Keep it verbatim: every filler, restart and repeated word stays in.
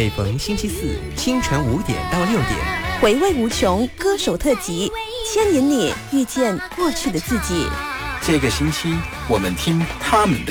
每逢星期四清晨五点到六点， 回味无穷歌手特辑，牵引你遇见过去的自己。 这个星期我们听他们的